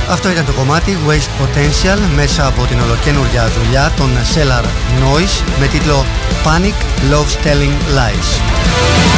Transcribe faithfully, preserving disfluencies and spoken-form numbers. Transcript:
Αυτό ήταν το κομμάτι Waste Potential μέσα από την ολοκένουργια δουλειά των Cellar Noise με τίτλο Panic Loves Telling Lies.